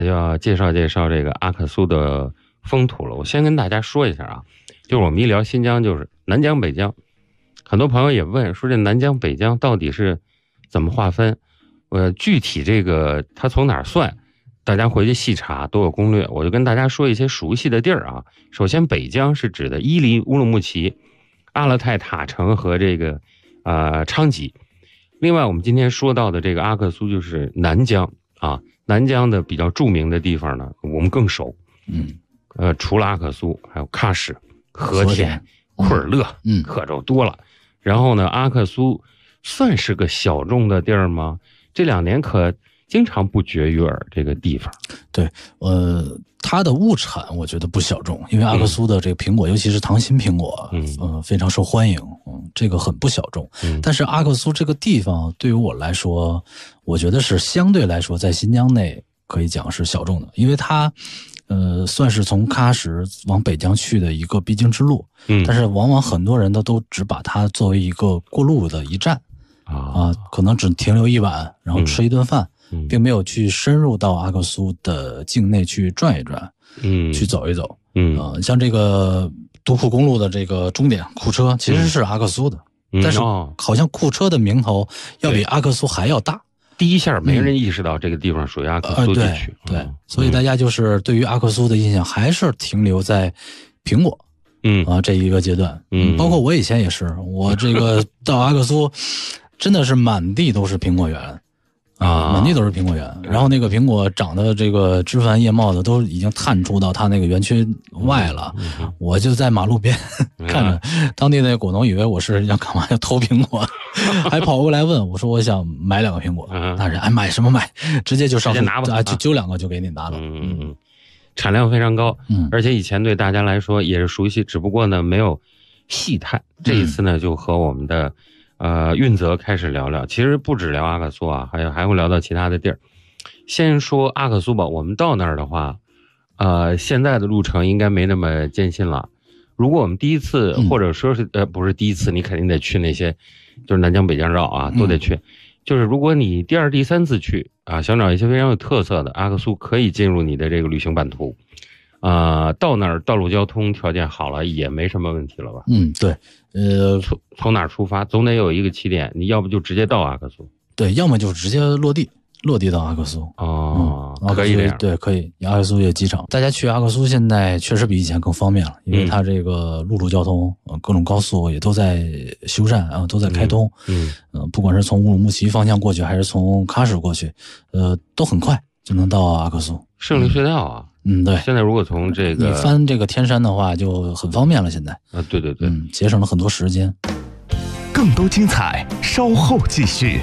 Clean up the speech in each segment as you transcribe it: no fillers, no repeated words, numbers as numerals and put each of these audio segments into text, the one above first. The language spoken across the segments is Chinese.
要介绍介绍这个阿克苏的风土了。我先跟大家说一下啊，就是我们一聊新疆就是南疆北疆，很多朋友也问说这南疆北疆到底是怎么划分？具体这个它从哪儿算，大家回去细查都有攻略。我就跟大家说一些熟悉的地儿啊。首先北疆是指的伊犁、乌鲁木齐、阿勒泰、塔城和这个昌吉。另外我们今天说到的这个阿克苏就是南疆啊，南疆的比较著名的地方呢我们更熟。除了阿克苏还有喀什、和田、库尔勒，可就多了。然后呢，阿克苏算是个小众的地儿吗？这2年可经常不绝于耳这个地方。 对，它的物产我觉得不小众，因为阿克苏的这个苹果，尤其是糖心苹果，非常受欢迎，这个很不小众。但是阿克苏这个地方对于我来说，我觉得是相对来说在新疆内可以讲是小众的，因为它算是从喀什往北疆去的一个必经之路，但是往往很多人都只把它作为一个过路的一站可能只停留一晚，然后吃一顿饭，并没有去深入到阿克苏的境内去转一转，去走一走。像这个独库公路的这个终点库车其实是阿克苏的，但是好像库车的名头要比阿克苏还要大。 第一下没人意识到这个地方属于阿克苏地区， 对，所以大家就是对于阿克苏的印象还是停留在苹果，这一个阶段，包括我以前也是，我这个到阿克苏真的是满地都是苹果园满地都是苹果园，然后那个苹果长得这个枝繁叶茂的都已经探出到它那个园区外了，我就在马路边看着，当地那果农以为我是要干嘛要偷苹果，还跑过来问我说我想买2个苹果，那人买什么买，直接就上去拿吧，就揪2个就给你拿了。 产量非常高，而且以前对大家来说也是熟悉，只不过呢没有细探。这一次呢就和我们的运泽开始聊聊，其实不止聊阿克苏啊，还会聊到其他的地儿。先说阿克苏吧，我们到那儿的话，现在的路程应该没那么艰辛了。如果我们第一次，或者说是不是第一次，你肯定得去那些，就是南疆北疆绕啊，都得去。就是如果你第2、第3次去啊，想找一些非常有特色的，阿克苏可以进入你的这个旅行版图。到那儿道路交通条件好了也没什么问题了吧？ 对， 从哪儿出发，总得有一个起点，你要不就直接到阿克苏， 对，要么就直接落地到阿克苏。 可以这样， 对，可以。阿克苏有机场，大家去阿克苏现在确实比以前更方便了，因为它这个陆路交通，各种高速也都在修缮都在开通。不管是从乌鲁木齐方向过去，还是从喀什过去，都很快就能到阿克苏。 胜利隧道啊。 对， 现在如果从这个你翻这个天山的话就很方便了，现在对， 节省了很多时间。 更多精彩稍后继续。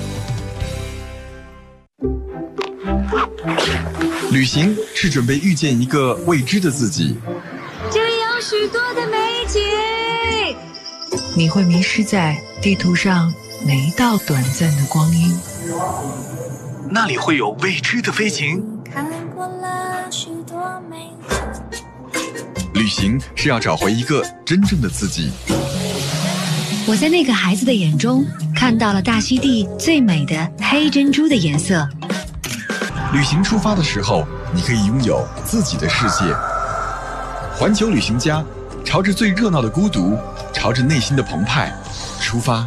旅行是准备遇见一个未知的自己， 这里有许多的美景， 你会迷失在地图上每一道短暂的光阴， 那里会有未知的飞行。 看过了许多美景。 旅行是要找回一个真正的自己。 我在那个孩子的眼中看到了大溪地最美的黑珍珠的颜色。 旅行出发的时候，你可以拥有自己的世界。环球旅行家，朝着最热闹的孤独，朝着内心的澎湃出发。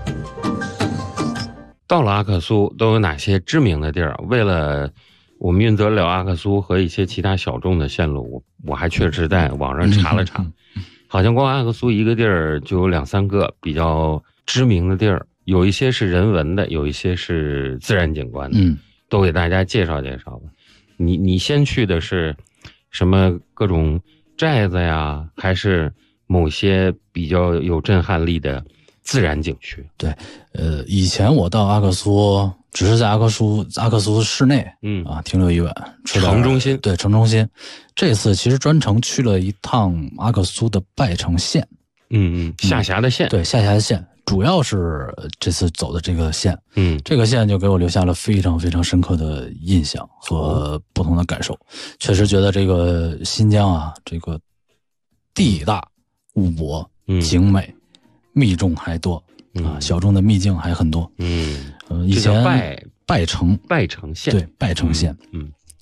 到了阿克苏都有哪些知名的地儿？为了我们运泽聊阿克苏和一些其他小众的线路，我还确实在网上查了查，好像光阿克苏一个地儿就有2、3个比较知名的地儿，有一些是人文的，有一些是自然景观的，都给大家介绍介绍吧。你先去的是什么各种寨子呀，还是某些比较有震撼力的自然景区？ 对，以前我到阿克苏只是在阿克苏市内，停留一晚， 城中心， 对，城中心。这次其实专程去了一趟阿克苏的拜城县， 下辖的县， 对，下辖的县，主要是这次走的这个县，这个县就给我留下了非常非常深刻的印象和不同的感受。确实觉得这个新疆啊，这个地大物博，景美，密众还多。小众的秘境还很多。以前拜城县，对，拜城县，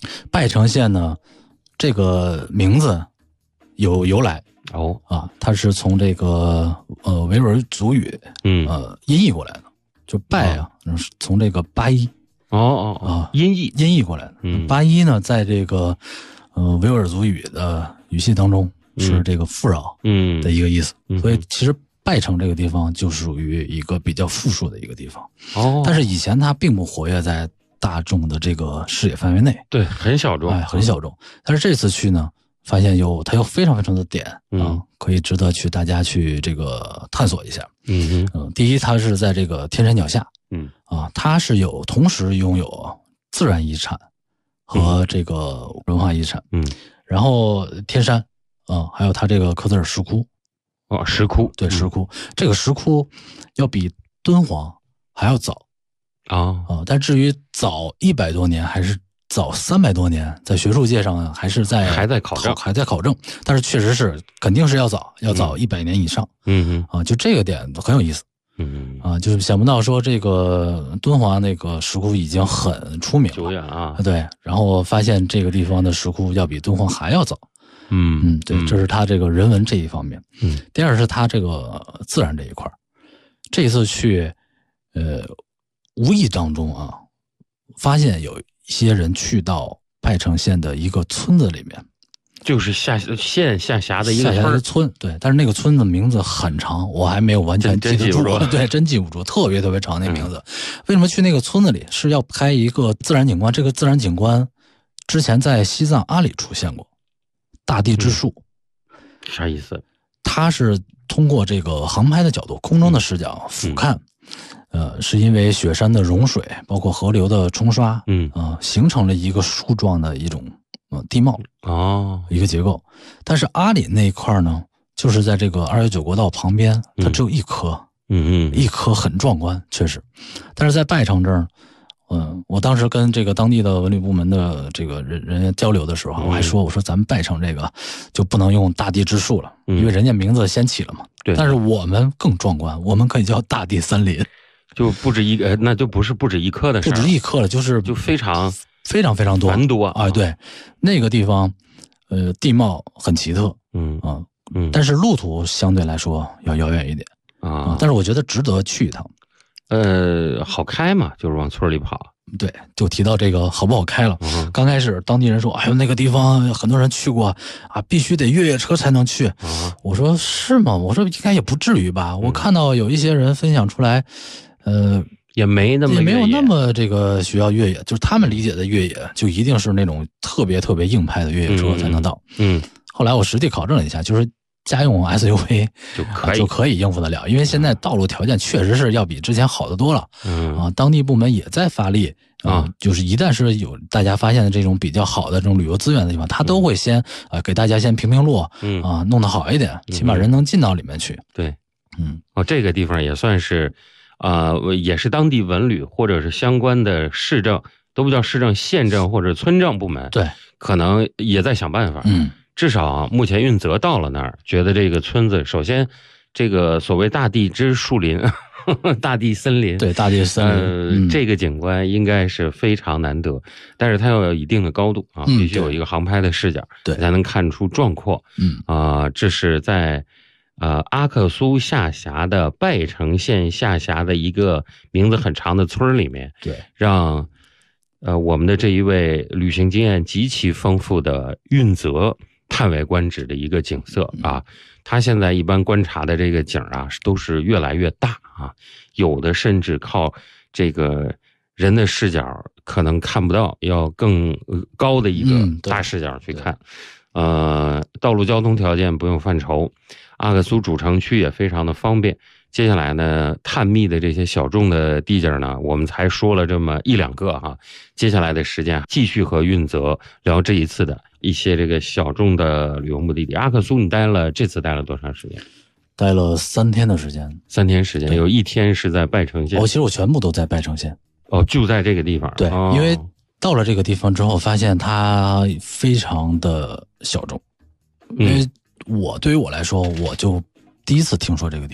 拜城县呢，这个名字有由来它是从这个维吾尔族语音译过来的，就拜从这个巴依音译过来的。巴依呢，在这个维吾尔族语的语系当中是这个富饶的一个意思，所以其实拜城这个地方就属于一个比较富庶的一个地方。但是以前它并不活跃在大众的这个视野范围内， 对，很小众， 很小众。但是这次去呢，发现它有非常非常的点可以值得大家去这个探索一下。第一，它是在这个天山脚下，它是同时拥有自然遗产和这个文化遗产。然后天山还有它这个科泽尔石窟。 石窟， 对，石窟，这个石窟要比敦煌还要早但至于早100多年还是早300多年，在学术界上还在考证，但是确实是肯定是要早100年以上。就这个点很有意思。就是想不到说这个敦煌那个石窟已经很出名了， 久远啊。 对，然后发现这个地方的石窟要比敦煌还要早。对，这是它这个人文这一方面。第二是它这个自然这一块。这一次去，无意当中发现有一些人去到拜城县的一个村子里面， 就是县下辖的一个村。对，但是那个村子名字很长，我还没有完全记得住。对，真记不住，特别特别长那名字。为什么去那个村子里？是要拍一个自然景观。这个自然景观之前在西藏阿里出现过。大地之树， 啥意思？ 它是通过这个航拍的角度，空中的视角俯瞰，是因为雪山的融水，包括河流的冲刷，形成了一个树状的一种地貌一个结构。但是阿里那一块呢，就是在这个219国道旁边，它只有一棵，一棵很壮观，确实。但是在拜城这儿。我当时跟这个当地的文旅部门的这个人交流的时候，我还说，我说咱们拜城这个就不能用大地之树了，因为人家名字先起了嘛。 对。 但是我们更壮观，我们可以叫大地森林， 就不止一个，那就不止一棵的事儿， 不止一棵了，就非常非常非常多， 繁多对，那个地方，地貌很奇特，但是路途相对来说要遥远一点但是我觉得值得去一趟。 好开嘛，就是往村里跑。 对，就提到这个好不好开了。刚开始当地人说，哎呦，那个地方很多人去过必须得越野车才能去。我说是吗？我说应该也不至于吧。我看到有一些人分享出来， 也没有那么这个需要越野，就是他们理解的越野就一定是那种特别特别硬派的越野车才能到。后来我实地考证了一下，就是家用 SUV 就可以应付得了，因为现在道路条件确实是要比之前好得多了。当地部门也在发力就是一旦是有大家发现的这种比较好的这种旅游资源的地方，他都会先给大家先评路弄得好一点，起码人能进到里面去。 对，这个地方也算是也是当地文旅或者是相关的市政，都不叫市政，县政或者村政部门， 对， 可能也在想办法。至少目前运泽到了那儿，觉得这个村子首先这个所谓大地之树林大地森林， 对，大地森林这个景观应该是非常难得，但是它要有一定的高度必须有一个航拍的视角， 对， 才能看出壮阔。这是在阿克苏下辖的拜城县下辖的一个名字很长的村里面， 对， 让我们的这一位旅行经验极其丰富的运泽叹为观止的一个景色他现在一般观察的这个景都是越来越大有的甚至靠这个人的视角可能看不到，要更高的一个大视角去看。道路交通条件不用犯愁，阿克苏主城区也非常的方便。接下来呢，探秘的这些小众的地景呢，我们才说了这么1-2个接下来的时间继续和运泽聊这一次的一些这个小众的旅游目的地。阿克苏你这次待了多长时间？ 待了3天的时间。 3天时间，有1天是在拜城县。 其实我全部都在拜城县。 就在这个地方。 对，因为到了这个地方之后，发现它非常的小众。因为对于我来说，我就第一次听说这个地方。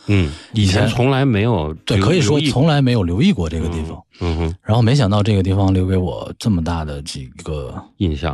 以前从来没有， 对，可以说从来没有留意过这个地方。然后没想到这个地方留给我这么大的几个印象。